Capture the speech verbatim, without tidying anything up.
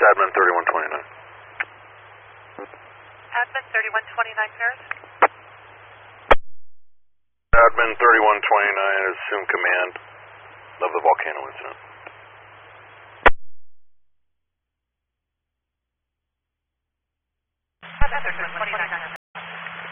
Admin thirty-one twenty-nine. Admin thirty-one twenty-nine, Paris. Admin thirty-one twenty-nine, assume command of the volcano incident. Admin thirty-one twenty-nine.